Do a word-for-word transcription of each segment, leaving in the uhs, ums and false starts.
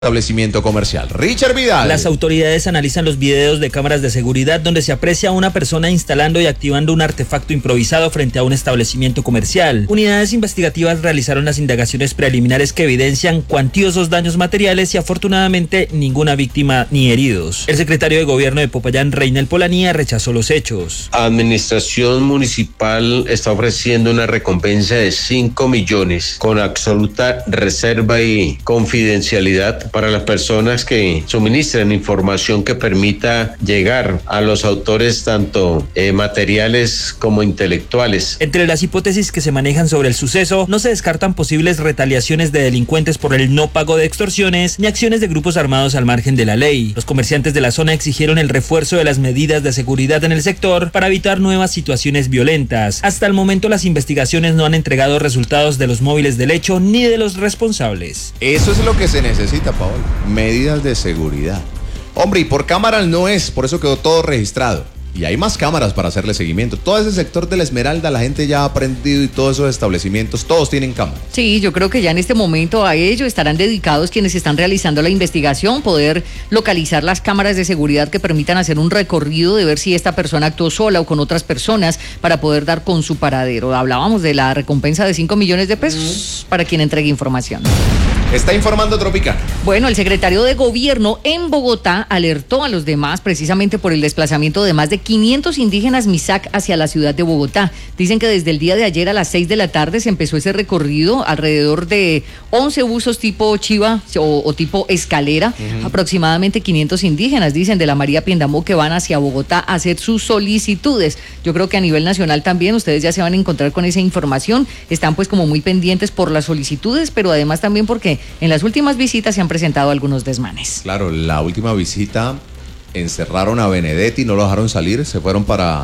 establecimiento comercial. Richard Vidal. Las autoridades analizan los videos de cámaras de seguridad donde se aprecia a una persona instalando y activando un artefacto improvisado frente a un establecimiento comercial. Unidades investigativas realizaron las indagaciones preliminares que evidencian cuantiosos daños materiales y afortunadamente ninguna víctima ni heridos. El secretario de Gobierno de Popayán, Reynel Polanía, rechazó los hechos. Administración Municipal está ofreciendo una recompensa de cinco millones con absoluta reserva y confidencialidad para las personas que suministren información que permita llegar a los autores tanto eh, materiales como intelectuales. Entre las hipótesis que se manejan sobre el suceso, no se descartan posibles retaliaciones de delincuentes por el no pago de extorsiones ni acciones de grupos armados al margen de la ley. Los comerciantes de la zona exigieron el refuerzo de las medidas de seguridad en el sector para evitar nuevas situaciones violentas. Hasta el momento las investigaciones no han entregado resultados de los móviles del hecho ni de los responsables. Eso es lo que se necesita, Paola. Medidas de seguridad. Hombre, y por cámaras no es, por eso quedó todo registrado. Y hay más cámaras para hacerle seguimiento. Todo ese sector de la Esmeralda, la gente ya ha aprendido y todos esos establecimientos, todos tienen cámaras. Sí, yo creo que ya en este momento a ello estarán dedicados quienes están realizando la investigación, poder localizar las cámaras de seguridad que permitan hacer un recorrido de ver si esta persona actuó sola o con otras personas para poder dar con su paradero. Hablábamos de la recompensa de cinco millones de pesos mm. para quien entregue información. Está informando Tropicana. Bueno, el secretario de Gobierno en Bogotá alertó a los demás precisamente por el desplazamiento de más de quinientos indígenas Misak hacia la ciudad de Bogotá. Dicen que desde el día de ayer a las seis de la tarde se empezó ese recorrido, alrededor de once buses tipo Chiva o, o tipo escalera, uh-huh. aproximadamente quinientos indígenas, dicen, de la María Piendamó, que van hacia Bogotá a hacer sus solicitudes. Yo creo que a nivel nacional también ustedes ya se van a encontrar con esa información, están pues como muy pendientes por las solicitudes, pero además también porque en las últimas visitas se han presentado algunos desmanes. Claro, la última visita encerraron a Benedetti, no lo dejaron salir, se fueron para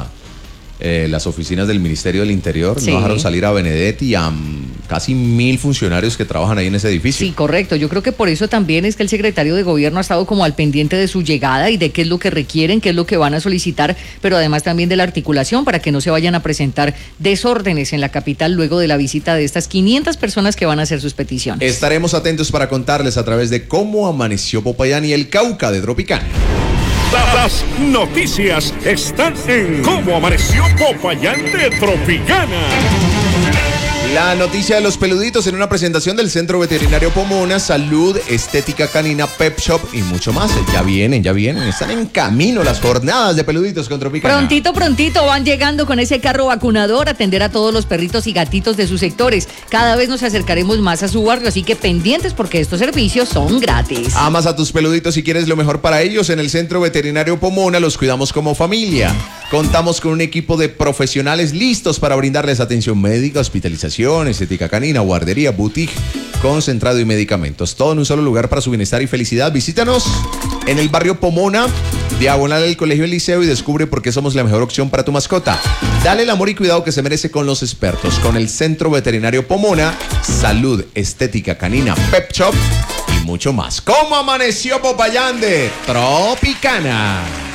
eh, las oficinas del Ministerio del Interior, sí. no dejaron salir a Benedetti y a um, casi mil funcionarios que trabajan ahí en ese edificio. Sí, correcto. Yo creo que por eso también es que el secretario de Gobierno ha estado como al pendiente de su llegada y de qué es lo que requieren, qué es lo que van a solicitar, pero además también de la articulación para que no se vayan a presentar desórdenes en la capital luego de la visita de estas quinientas personas que van a hacer sus peticiones. Estaremos atentos para contarles a través de cómo amaneció Popayán y el Cauca de Tropicana. Las noticias están en Cómo Amaneció Popayán de Tropicana. La noticia de los peluditos en una presentación del Centro Veterinario Pomona, Salud, Estética Canina, Pep Shop y mucho más. Ya vienen, ya vienen, están en camino las jornadas de peluditos con Tropicana. Prontito, prontito van llegando con ese carro vacunador a atender a todos los perritos y gatitos de sus sectores. Cada vez nos acercaremos más a su barrio, así que pendientes porque estos servicios son gratis. Amas a tus peluditos y quieres lo mejor para ellos. En el Centro Veterinario Pomona los cuidamos como familia. Contamos con un equipo de profesionales listos para brindarles atención médica, hospitalización, estética canina, guardería, boutique, concentrado y medicamentos. Todo en un solo lugar para su bienestar y felicidad. Visítanos en el barrio Pomona, diagonal del Colegio del Liceo, y descubre por qué somos la mejor opción para tu mascota. Dale el amor y cuidado que se merece con los expertos. Con el Centro Veterinario Pomona, Salud, Estética Canina, Pep Shop y mucho más. ¿Cómo amaneció Popayán de Tropicana?